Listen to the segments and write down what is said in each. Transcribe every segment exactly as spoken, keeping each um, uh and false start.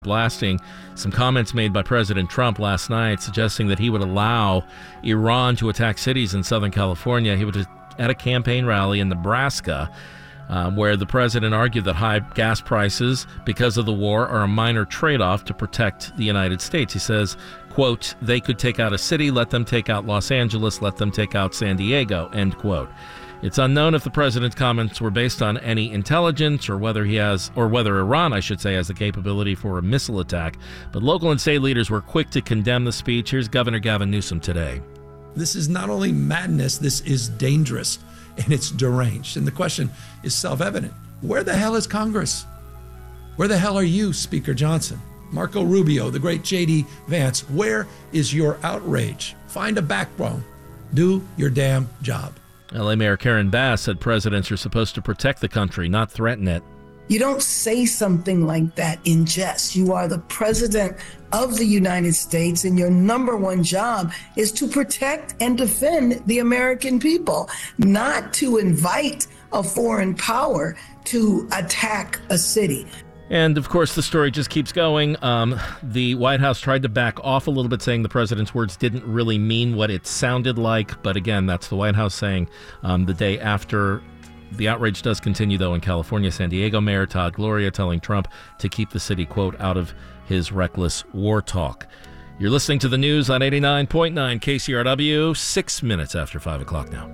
blasting some comments made by President Trump last night suggesting that he would allow Iran to attack cities in Southern California. He was at a campaign rally in Nebraska um, where the president argued that high gas prices because of the war are a minor trade-off to protect the United States. He says, quote, they could take out a city, let them take out Los Angeles, let them take out San Diego, end quote. It's unknown if the president's comments were based on any intelligence or whether he has, or whether Iran, I should say, has the capability for a missile attack. But local and state leaders were quick to condemn the speech. Here's Governor Gavin Newsom today. This is not only madness, this is dangerous and it's deranged. And the question is self-evident. Where the hell is Congress? Where the hell are you, Speaker Johnson? Marco Rubio, the great J D Vance, where is your outrage? Find a backbone. Do your damn job. L A Mayor Karen Bass said presidents are supposed to protect the country, not threaten it. You don't say something like that in jest. You are the president of the United States, and your number one job is to protect and defend the American people, not to invite a foreign power to attack a city. And, of course, the story just keeps going. Um, the White House tried to back off a little bit, saying the president's words didn't really mean what it sounded like. But, again, that's the White House saying um, the day after. The outrage does continue, though, in California. San Diego Mayor Todd Gloria telling Trump to keep the city, quote, out of his reckless war talk. You're listening to the news on eighty-nine point nine K C R W, six minutes after five o'clock now.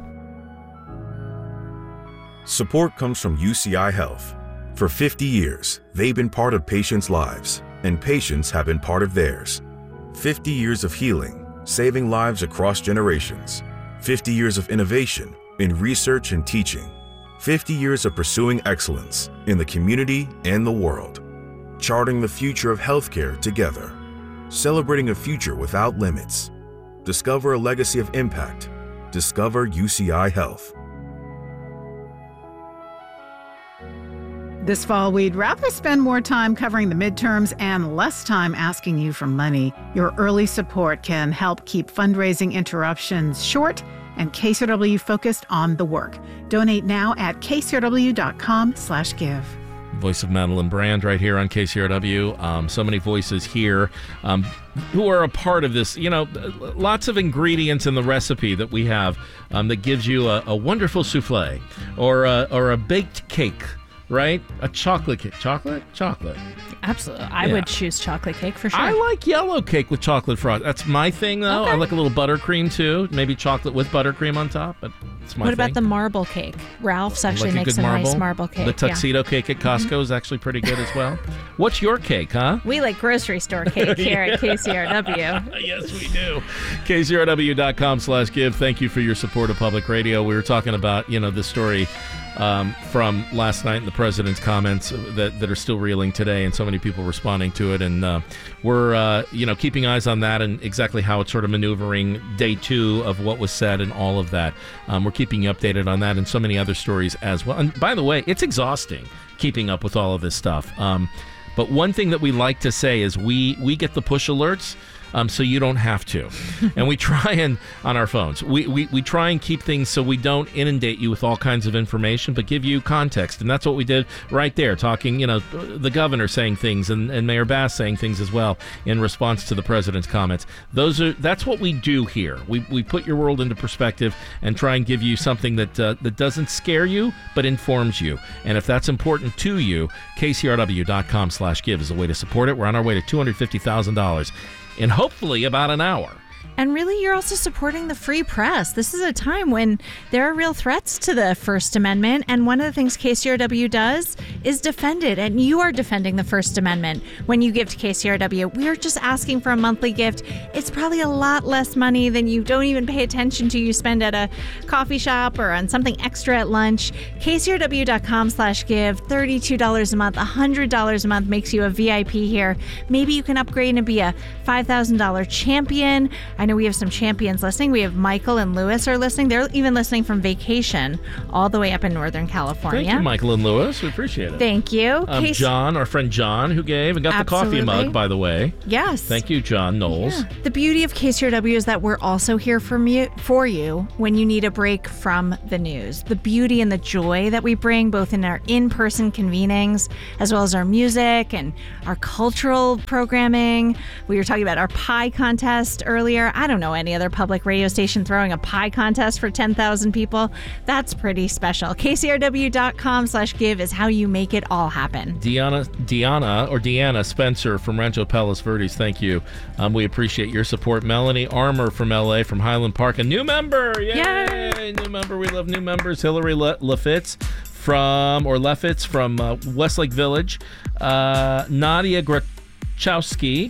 Support comes from U C I Health. For fifty years, they've been part of patients' lives, and patients have been part of theirs. fifty years of healing, saving lives across generations. fifty years of innovation in research and teaching. fifty years of pursuing excellence in the community and the world. Charting the future of healthcare together. Celebrating a future without limits. Discover a legacy of impact. Discover U C I Health. This fall, we'd rather spend more time covering the midterms and less time asking you for money. Your early support can help keep fundraising interruptions short and K C R W focused on the work. Donate now at K C R W dot com slash give. Voice of Madeline Brand right here on K C R W. Um, so many voices here um, who are a part of this. You know, lots of ingredients in the recipe that we have um, that gives you a, a wonderful souffle or a, or a baked cake. Right? A chocolate cake. Chocolate? Chocolate. Absolutely. I Yeah. would choose chocolate cake for sure. I like yellow cake with chocolate frost. That's my thing, though. Okay. I like a little buttercream, too. Maybe chocolate with buttercream on top, but it's my what thing. about the marble cake? Ralph's actually like a makes good a marble? nice marble cake. The tuxedo cake at Costco Mm-hmm. is actually pretty good as well. What's your cake, huh? We like grocery store cake here at K C R W. Yes, we do. K C R W dot com slash give. Thank you for your support of public radio. We were talking about, you know, the story um, from last night and the president's comments that, that are still reeling today, and so many people responding to it. And uh, we're, uh, you know, keeping eyes on that and exactly how it's sort of maneuvering day two of what was said and all of that. Um, we're keeping you updated on that and so many other stories as well. And by the way, it's exhausting keeping up with all of this stuff. Um, but one thing that we like to say is we, we get the push alerts. Um, so you don't have to. And we try and, on our phones, we, we, we try and keep things so we don't inundate you with all kinds of information, but give you context. And that's what we did right there, talking, you know, the governor saying things and, and Mayor Bass saying things as well in response to the president's comments. Those are That's what we do here. We we put your world into perspective and try and give you something that, uh, that doesn't scare you, but informs you. And if that's important to you, K C R W dot com slash give is a way to support it. We're on our way to two hundred fifty thousand dollars. In hopefully about an hour. And really, you're also supporting the free press. This is a time when there are real threats to the First Amendment. And one of the things K C R W does is defend it. And you are defending the First Amendment when you give to K C R W. We are just asking for a monthly gift. It's probably a lot less money than you don't even pay attention to. You spend at a coffee shop or on something extra at lunch. K C R W dot com slash give. thirty-two dollars a month, one hundred dollars a month makes you a V I P here. Maybe you can upgrade and be a five thousand dollars champion. I know we have some champions listening. We have Michael and Lewis are listening. They're even listening from vacation all the way up in Northern California. Thank you, Michael and Lewis. We appreciate it. Thank you. Um, Case- John, our friend John, who gave and got Absolutely. the coffee mug, by the way. Yes. Thank you, John Knowles. Yeah. The beauty of K C R W is that we're also here for, mu- for you when you need a break from the news. The beauty and the joy that we bring both in our in-person convenings as well as our music and our cultural programming. We were talking about our pie contest earlier. I don't know any other public radio station throwing a pie contest for ten thousand people. That's pretty special. K C R W dot com slash give is how you make it all happen. Deanna, Deanna or Deanna Spencer from Rancho Palos Verdes, thank you. Um, we appreciate your support. Melanie Armour from L A, from Highland Park, a new member. Yay! Yay! New member. We love new members. Hillary Le- Lefitz from, or Lefitz from uh, Westlake Village. Uh, Nadia Grachowski.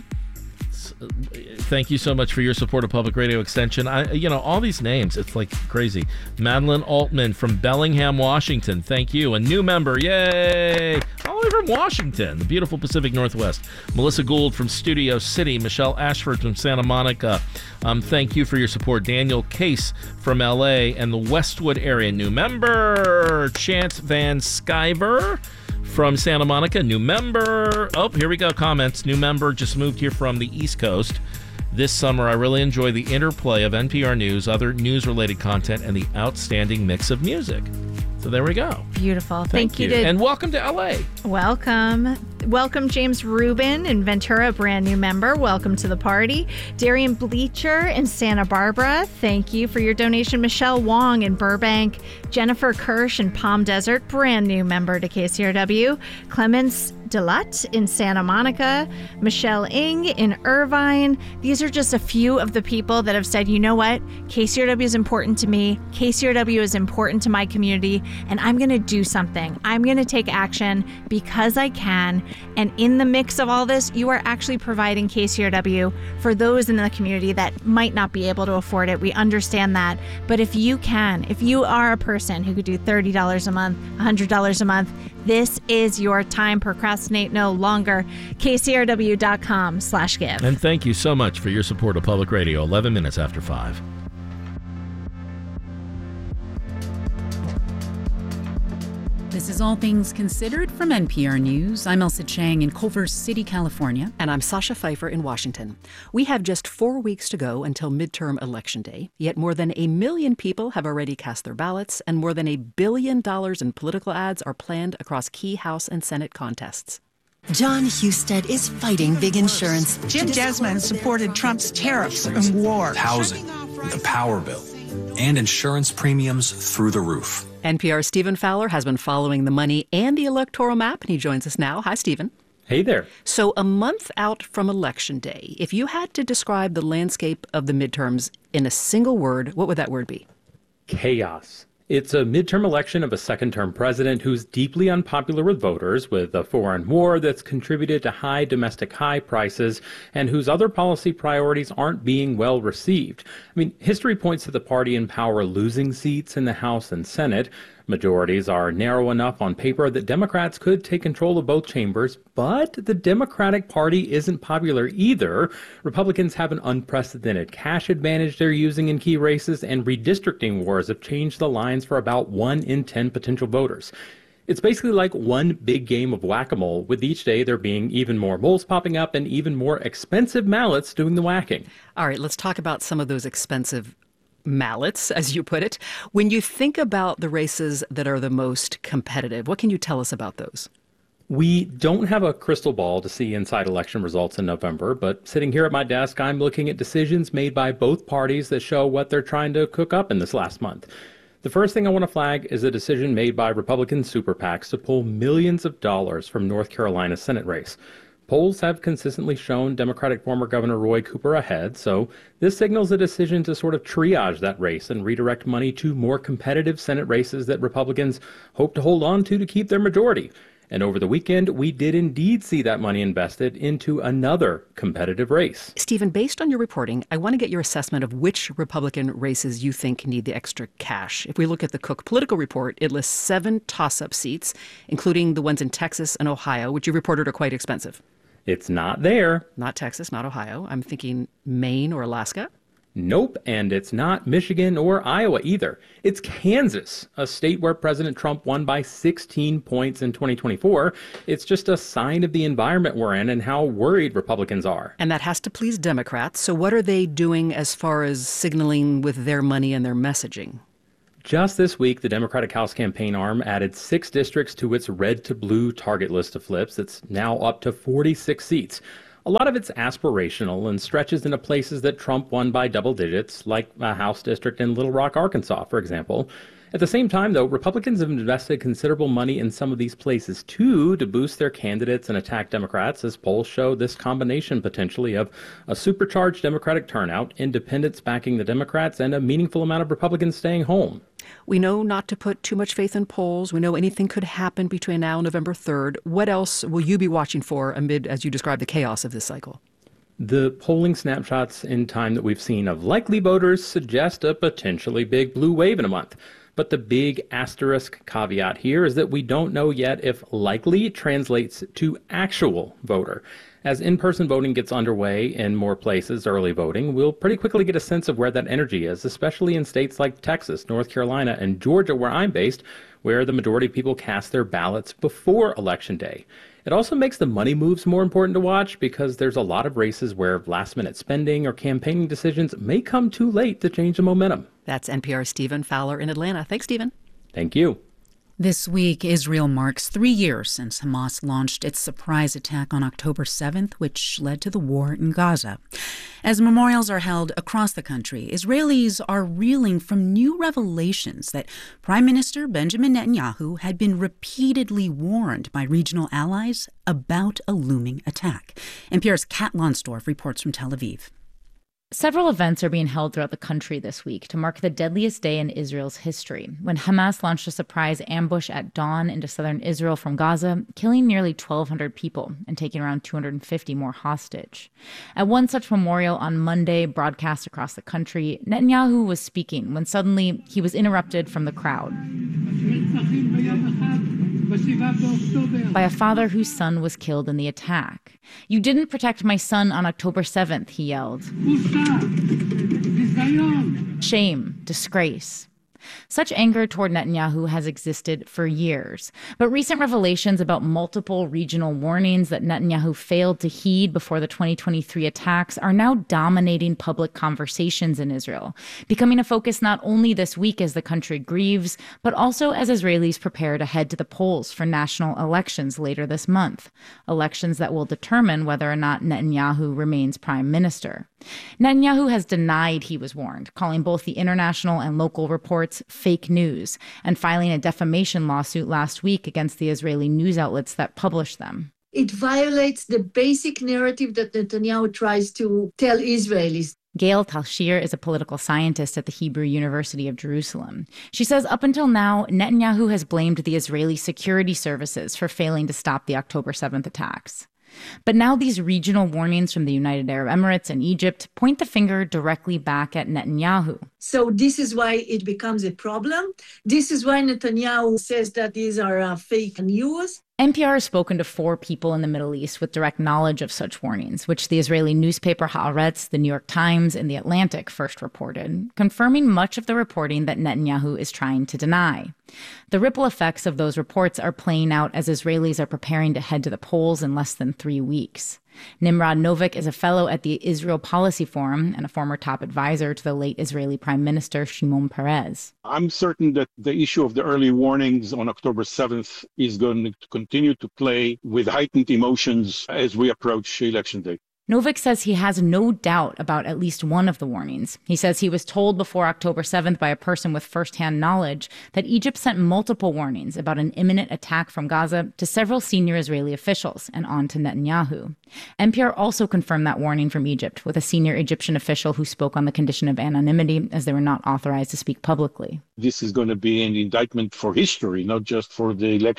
Thank you so much for your support of Public Radio Extension. I, you know, all these names, it's like crazy. Madeline Altman from Bellingham, Washington. Thank you. A new member. Yay! All the way from Washington, the beautiful Pacific Northwest. Melissa Gould from Studio City. Michelle Ashford from Santa Monica. Um, thank you for your support. Daniel Case from L A and the Westwood area. New member. Chance Van Skyver from Santa Monica, new member. Oh, here we go. Comments. New member, just moved here from the East Coast. This summer, I really enjoy the interplay of N P R News, other news-related content, and the outstanding mix of music. So there we go. Beautiful. Thank, Thank you. you to and welcome to L A. Welcome. Welcome, James Rubin in Ventura, a brand new member. Welcome to the party. Darian Bleacher in Santa Barbara. Thank you for your donation. Michelle Wong in Burbank. Jennifer Kirsch in Palm Desert, brand new member to K C R W. Clemens Delutte in Santa Monica. Michelle Ing in Irvine. These are just a few of the people that have said, you know what? K C R W is important to me. K C R W is important to my community, and I'm going to do something. I'm going to take action because I can. And in the mix of all this, you are actually providing K C R W for those in the community that might not be able to afford it. We understand that. But if you can, if you are a person who could do thirty dollars a month, one hundred dollars a month, this is your time. Procrastinate no longer. K C R W dot com slash give. And thank you so much for your support of Public Radio. eleven minutes after five. This is All Things Considered from N P R News. I'm Elsa Chang in Culver City, California. And I'm Sasha Pfeiffer in Washington. We have just four weeks to go until midterm election day, yet more than a million people have already cast their ballots, and more than a billion dollars in political ads are planned across key House and Senate contests. John Husted is fighting big insurance. Jim Desmond supported Trump's tariffs and war. Housing, the power bill, and insurance premiums through the roof. N P R's Stephen Fowler has been following the money and the electoral map, and he joins us now. Hi, Stephen. Hey there. So a month out from Election Day, if you had to describe the landscape of the midterms in a single word, what would that word be? Chaos. It's a midterm election of a second-term president who's deeply unpopular with voters, with a foreign war that's contributed to high domestic high prices, and whose other policy priorities aren't being well received. I mean, history points to the party in power losing seats in the House and Senate. Majorities are narrow enough on paper that Democrats could take control of both chambers, but the Democratic Party isn't popular either. Republicans have an unprecedented cash advantage they're using in key races, and redistricting wars have changed the lines for about one in ten potential voters. It's basically like one big game of whack-a-mole, with each day there being even more moles popping up and even more expensive mallots doing the whacking. All right, let's talk about some of those expensive mallots, as you put it. When you think about the races that are the most competitive, what can you tell us about those? We don't have a crystal ball to see inside election results in November, but sitting here at my desk, I'm looking at decisions made by both parties that show what they're trying to cook up in this last month. The first thing I want to flag is a decision made by Republican super PACs to pull millions of dollars from North Carolina's Senate race. Polls have consistently shown Democratic former Governor Roy Cooper ahead, so this signals a decision to sort of triage that race and redirect money to more competitive Senate races that Republicans hope to hold on to to keep their majority. And over the weekend, we did indeed see that money invested into another competitive race. Stephen, based on your reporting, I want to get your assessment of which Republican races you think need the extra cash. If we look at the Cook Political Report, it lists seven toss-up seats, including the ones in Texas and Ohio, which you reported are quite expensive. It's not there. Not Texas, not Ohio. I'm thinking Maine or Alaska. Nope, and it's not Michigan or Iowa either. It's Kansas, a state where President Trump won by sixteen points in twenty twenty-four. It's just a sign of the environment we're in and how worried Republicans are. And that has to please Democrats. So what are they doing as far as signaling with their money and their messaging? Just this week, the Democratic House campaign arm added six districts to its red to blue target list of flips. It's now up to forty-six seats. A lot of it's aspirational and stretches into places that Trump won by double digits, like a House district in Little Rock, Arkansas, for example. At the same time, though, Republicans have invested considerable money in some of these places, too, to boost their candidates and attack Democrats, as polls show this combination potentially of a supercharged Democratic turnout, independents backing the Democrats, and a meaningful amount of Republicans staying home. We know not to put too much faith in polls. We know anything could happen between now and November third. What else will you be watching for amid, as you describe, the chaos of this cycle? The polling snapshots in time that we've seen of likely voters suggest a potentially big blue wave in a month. But the big asterisk caveat here is that we don't know yet if likely translates to actual voter. As in-person voting gets underway in more places, early voting, we'll pretty quickly get a sense of where that energy is, especially in states like Texas, North Carolina, and Georgia, where I'm based, where the majority of people cast their ballots before Election Day. It also makes the money moves more important to watch because there's a lot of races where last-minute spending or campaigning decisions may come too late to change the momentum. That's N P R's Stephen Fowler in Atlanta. Thanks, Stephen. Thank you. This week, Israel marks three years since Hamas launched its surprise attack on October seventh, which led to the war in Gaza. As memorials are held across the country, Israelis are reeling from new revelations that Prime Minister Benjamin Netanyahu had been repeatedly warned by regional allies about a looming attack. N P R's Kat Lonsdorf reports from Tel Aviv. Several events are being held throughout the country this week to mark the deadliest day in Israel's history, when Hamas launched a surprise ambush at dawn into southern Israel from Gaza, killing nearly twelve hundred people and taking around two hundred fifty more hostage. At one such memorial on Monday, broadcast across the country, Netanyahu was speaking when suddenly he was interrupted from the crowd by a father whose son was killed in the attack. "You didn't protect my son on October seventh, he yelled. Shame, disgrace. Such anger toward Netanyahu has existed for years, but recent revelations about multiple regional warnings that Netanyahu failed to heed before the twenty twenty-three attacks are now dominating public conversations in Israel, becoming a focus not only this week as the country grieves, but also as Israelis prepare to head to the polls for national elections later this month, elections that will determine whether or not Netanyahu remains prime minister. Netanyahu has denied he was warned, calling both the international and local reports fake news, and filing a defamation lawsuit last week against the Israeli news outlets that published them. It violates the basic narrative that Netanyahu tries to tell Israelis. Gail Talshir is a political scientist at the Hebrew University of Jerusalem. She says up until now, Netanyahu has blamed the Israeli security services for failing to stop the October seventh attacks. But now these regional warnings from the United Arab Emirates and Egypt point the finger directly back at Netanyahu. So this is why it becomes a problem. This is why Netanyahu says that these are uh, fake news. N P R has spoken to four people in the Middle East with direct knowledge of such warnings, which the Israeli newspaper Haaretz, the New York Times, and The Atlantic first reported, confirming much of the reporting that Netanyahu is trying to deny. The ripple effects of those reports are playing out as Israelis are preparing to head to the polls in less than three weeks. Nimrod Novik is a fellow at the Israel Policy Forum and a former top advisor to the late Israeli Prime Minister Shimon Peres. I'm certain that the issue of the early warnings on October seventh is going to continue to play with heightened emotions as we approach Election Day. Novik says he has no doubt about at least one of the warnings. He says he was told before October seventh by a person with firsthand knowledge that Egypt sent multiple warnings about an imminent attack from Gaza to several senior Israeli officials and on to Netanyahu. N P R also confirmed that warning from Egypt with a senior Egyptian official who spoke on the condition of anonymity as they were not authorized to speak publicly. This is going to be an indictment for history, not just for the elections.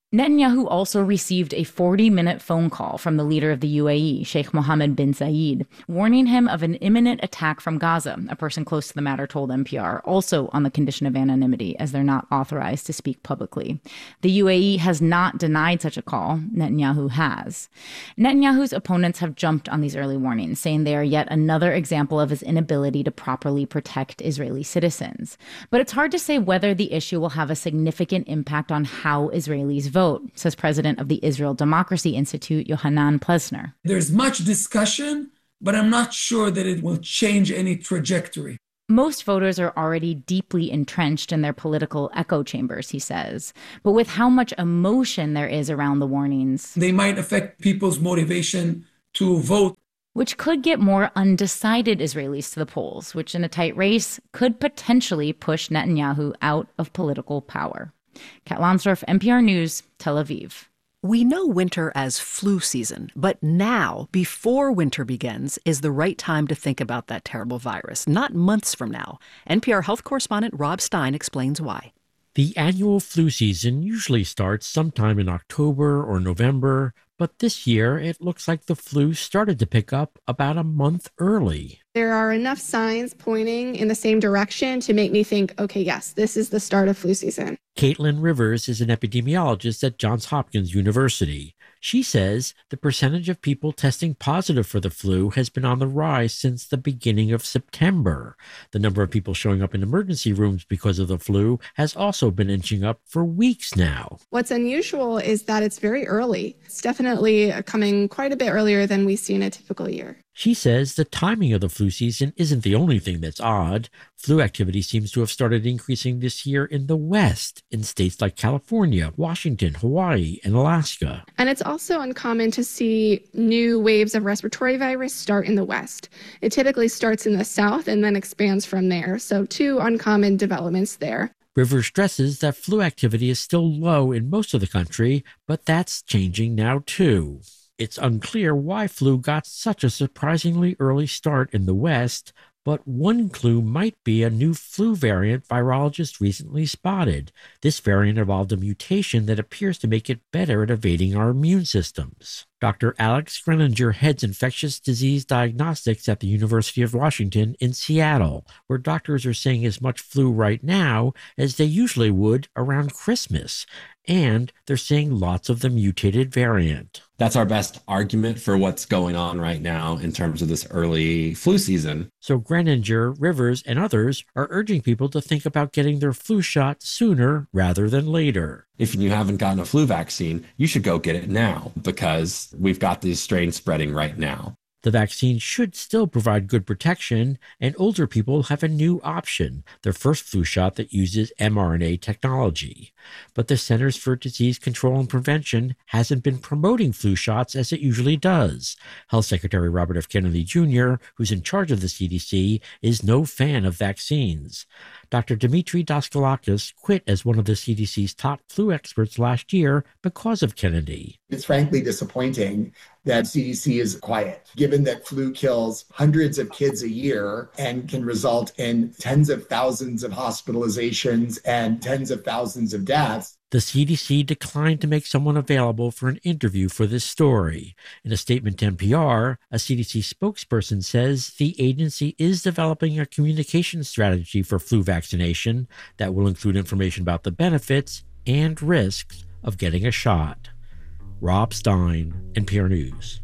Netanyahu also received a forty-minute phone call from the leader of the U A E, Sheikh Mohammed bin Zayed, warning him of an imminent attack from Gaza, a person close to the matter told N P R, also on the condition of anonymity, as they're not authorized to speak publicly. The U A E has not denied such a call. Netanyahu has. Netanyahu's opponents have jumped on these early warnings, saying they are yet another example of his inability to properly protect Israeli citizens. But it's hard to say whether the issue will have a significant impact on how Israelis vote. Vote, says president of the Israel Democracy Institute, Yohanan Plesner. There's much discussion, but I'm not sure that it will change any trajectory. Most voters are already deeply entrenched in their political echo chambers, he says. But with how much emotion there is around the warnings, they might affect people's motivation to vote, which could get more undecided Israelis to the polls, which in a tight race could potentially push Netanyahu out of political power. Kat Lonsdorf, N P R News, Tel Aviv. We know winter as flu season, but now, before winter begins, is the right time to think about that terrible virus, not months from now. N P R health correspondent Rob Stein explains why. The annual flu season usually starts sometime in October or November, but this year it looks like the flu started to pick up about a month early. There are enough signs pointing in the same direction to make me think, okay, yes, this is the start of flu season. Caitlin Rivers is an epidemiologist at Johns Hopkins University. She says the percentage of people testing positive for the flu has been on the rise since the beginning of September. The number of people showing up in emergency rooms because of the flu has also been inching up for weeks now. What's unusual is that it's very early. It's definitely coming quite a bit earlier than we see in a typical year. She says the timing of the flu season isn't the only thing that's odd. Flu activity seems to have started increasing this year in the West, in states like California, Washington, Hawaii, and Alaska. And it's also uncommon to see new waves of respiratory virus start in the West. It typically starts in the South and then expands from there. So two uncommon developments there. Rivers stresses that flu activity is still low in most of the country, but that's changing now too. It's unclear why flu got such a surprisingly early start in the West, but one clue might be a new flu variant virologists recently spotted. This variant involved a mutation that appears to make it better at evading our immune systems. Doctor Alex Greninger heads infectious disease diagnostics at the University of Washington in Seattle, where doctors are seeing as much flu right now as they usually would around Christmas. And they're seeing lots of the mutated variant. That's our best argument for what's going on right now in terms of this early flu season. So Greninger, Rivers, and others are urging people to think about getting their flu shot sooner rather than later. If you haven't gotten a flu vaccine, you should go get it now because we've got these strains spreading right now. The vaccine should still provide good protection, and older people have a new option, their first flu shot that uses mRNA technology. But the Centers for Disease Control and Prevention hasn't been promoting flu shots as it usually does. Health Secretary Robert F. Kennedy Junior, who's in charge of the C D C, is no fan of vaccines. Doctor Dimitri Daskalakis quit as one of the C D C's top flu experts last year because of Kennedy. It's frankly disappointing that C D C is quiet, given that flu kills hundreds of kids a year and can result in tens of thousands of hospitalizations and tens of thousands of deaths. The C D C declined to make someone available for an interview for this story. In a statement to N P R, a C D C spokesperson says the agency is developing a communication strategy for flu vaccination that will include information about the benefits and risks of getting a shot. Rob Stein, N P R News.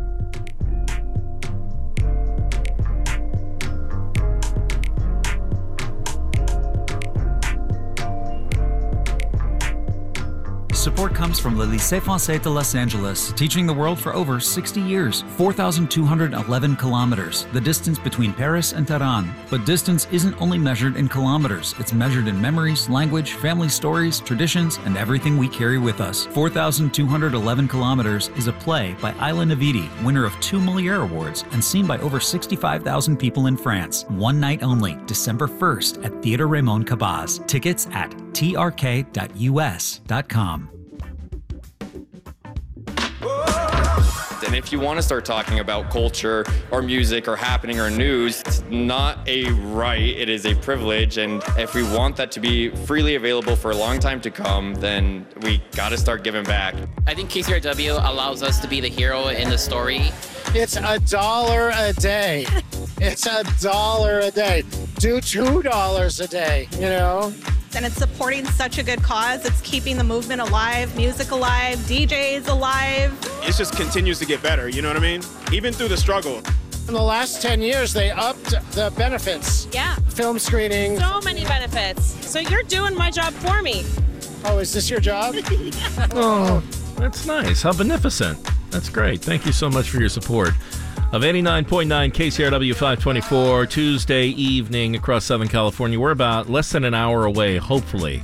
Support comes from Le Lycée Français de Los Angeles, teaching the world for over sixty years. four thousand two hundred eleven kilometers, the distance between Paris and Tehran. But distance isn't only measured in kilometers. It's measured in memories, language, family stories, traditions, and everything we carry with us. four thousand two hundred eleven kilometers is a play by Ayla Navidi, winner of two Molière Awards, and seen by over sixty-five thousand people in France. One night only, December first at Theatre Raymond Cabaz. Tickets at t r k dot u s dot com. want. And if you want to start talking about culture or music or happening or news, it's not a right, it is a privilege. And if we want that to be freely available for a long time to come, then we got to start giving back. I think K C R W allows us to be the hero in the story. It's a dollar a day. It's a dollar a day. Do two dollars a day, you know? And it's supporting such a good cause. It's keeping the movement alive, music alive, D Js alive. It just continues to get better, you know what I mean? Even through the struggle. In the last ten years, they upped the benefits. Yeah. Film screening. So many benefits. So you're doing my job for me. Oh, is this your job? Oh, that's nice. How beneficent. That's great. Thank you so much for your support of eighty-nine point nine K C R W five twenty-four, Tuesday evening across Southern California. We're about less than an hour away, hopefully.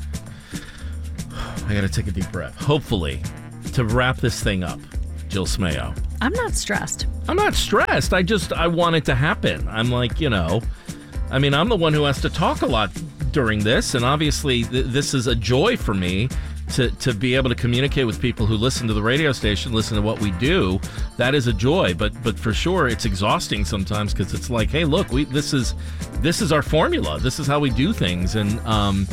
I got to take a deep breath. Hopefully, to wrap this thing up. Jill Smayo. I'm not stressed. I'm not stressed. I just, I want it to happen. I'm like, you know, I mean, I'm the one who has to talk a lot during this, and obviously th- this is a joy for me to to be able to communicate with people who listen to the radio station, listen to what we do. That is a joy, but but for sure it's exhausting sometimes, because it's like, hey, look, we this is this is our formula. This is how we do things, and um,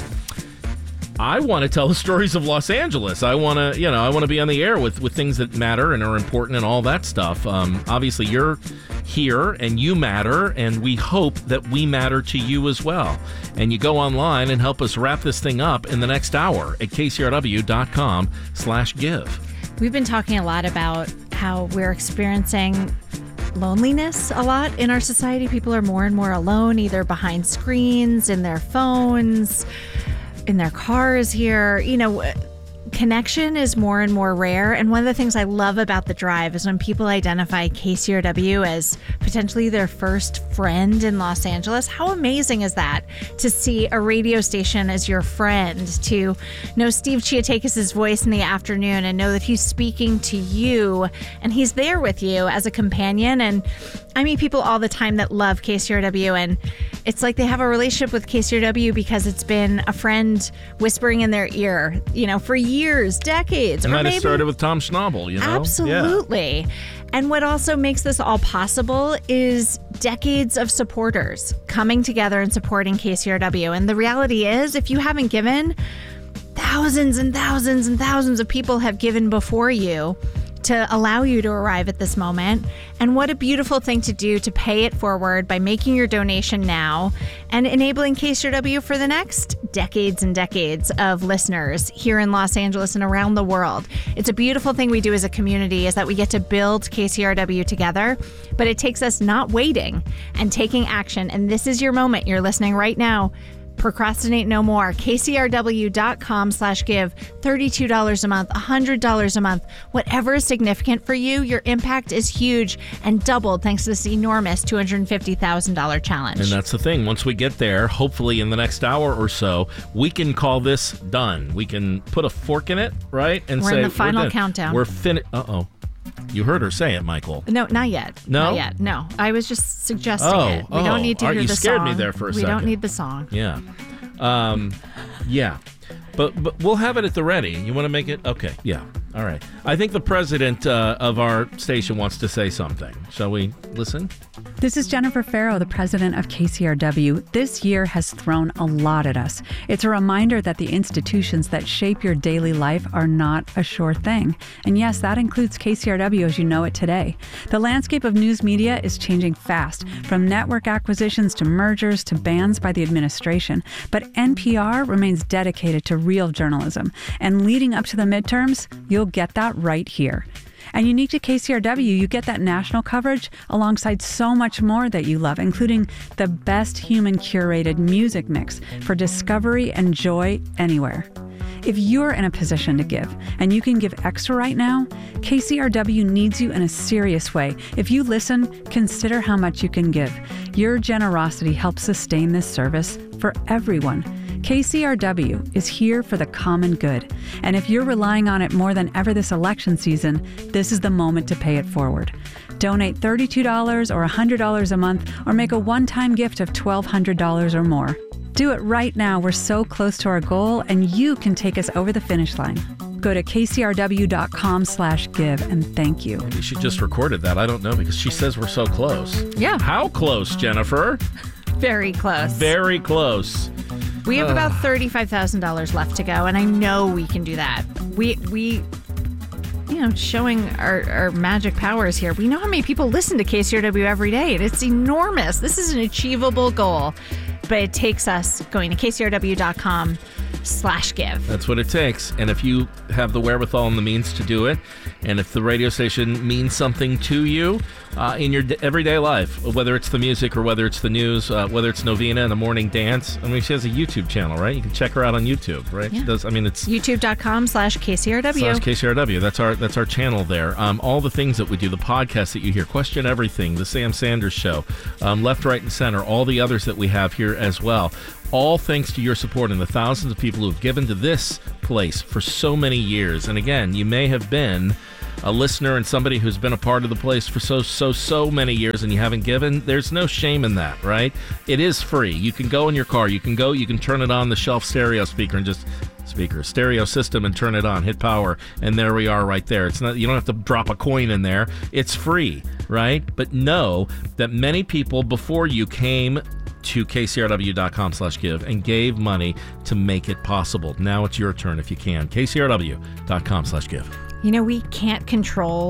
I want to tell the stories of Los Angeles. I want to, you know, I want to be on the air with with things that matter and are important and all that stuff. Um, obviously, you're here and you matter, and we hope that we matter to you as well. And you go online and help us wrap this thing up in the next hour at K C R W dot com slash give. We've been talking a lot about how we're experiencing loneliness a lot in our society. People are more and more alone, either behind screens, in their phones, in their cars here. You know, connection is more and more rare. And one of the things I love about the drive is when people identify K C R W as potentially their first friend in Los Angeles. How amazing is that, to see a radio station as your friend, to know Steve Chiatakis' voice in the afternoon and know that he's speaking to you and he's there with you as a companion. And I meet people all the time that love K C R W, and it's like they have a relationship with K C R W because it's been a friend whispering in their ear, you know, for years, decades. It or might maybe, have started with Tom Schnabel, you know? Absolutely. Yeah. And what also makes this all possible is decades of supporters coming together and supporting K C R W. And the reality is, if you haven't given, thousands and thousands and thousands of people have given before you to allow you to arrive at this moment. And what a beautiful thing to do, to pay it forward by making your donation now and enabling K C R W for the next decades and decades of listeners here in Los Angeles and around the world. It's a beautiful thing we do as a community, is that we get to build K C R W together, but it takes us not waiting and taking action. And this is your moment. You're listening right now. Procrastinate no more. K C R W dot com slash give. thirty-two dollars a month, one hundred dollars a month. Whatever is significant for you, your impact is huge and doubled thanks to this enormous two hundred fifty thousand dollars challenge. And that's the thing. Once we get there, hopefully in the next hour or so, we can call this done. We can put a fork in it, right? And We're say, in the final we're countdown. We're finished. Uh-oh. You heard her say it, Michael. No, not yet. No? Not yet. No. I was just suggesting Oh, it. We oh. don't need to All hear right, you the scared song. me there for a we second. don't need the song. Yeah. Um, yeah. But, but we'll have it at the ready. You want to make it? Okay. Yeah. All right. I think the president uh, of our station wants to say something. Shall we listen? This is Jennifer Farrow, the president of K C R W. This year has thrown a lot at us. It's a reminder that the institutions that shape your daily life are not a sure thing. And yes, that includes K C R W as you know it today. The landscape of news media is changing fast, from network acquisitions to mergers to bans by the administration. But N P R remains dedicated to real journalism. And leading up to the midterms, you'll get that right here. And unique to K C R W, you get that national coverage alongside so much more that you love, including the best human curated music mix for discovery and joy anywhere. If you're in a position to give, and you can give extra right now, K C R W needs you in a serious way. If you listen, consider how much you can give. Your generosity helps sustain this service for everyone. K C R W is here for the common good. And if you're relying on it more than ever this election season, this is the moment to pay it forward. Donate thirty-two dollars or one hundred dollars a month, or make a one-time gift of twelve hundred dollars or more. Do it right now. We're so close to our goal, and you can take us over the finish line. Go to kcrw.com slash give and thank you. Maybe she just recorded that. I don't know, because she says we're so close. Yeah. How close, Jennifer? Very close. Very close. We have Uh. about thirty-five thousand dollars left to go, and I know we can do that. We, we, you know, showing our, our magic powers here. We know how many people listen to K C R W every day, and it's enormous. This is an achievable goal, but it takes us going to kcrw.com slash give. That's what it takes. And if you have the wherewithal and the means to do it, and if the radio station means something to you uh, in your d- everyday life, whether it's the music or whether it's the news, uh, whether it's Novena and the Morning Dance. I mean, she has a YouTube channel, right? You can check her out on YouTube, right? Yeah. She does. I mean, it's YouTube.com slash KCRW. slash K C R W. That's our that's our channel there. Um, all the things that we do, the podcasts that you hear, Question Everything, the Sam Sanders Show, um, Left, Right, and Center, all the others that we have here as well. All thanks to your support and the thousands of people who've given to this place for so many years. And again, you may have been a listener and somebody who's been a part of the place for so, so, so many years and you haven't given. There's no shame in that, right? It is free. You can go in your car. You can go, you can turn it on the shelf stereo speaker and just speaker, stereo system and turn it on, hit power, and there we are right there. It's not, you don't have to drop a coin in there. It's free, right? But know that many people before you came to kcrw.com slash give and gave money to make it possible. Now it's your turn if you can. kcrw.com slash give. You know, we can't control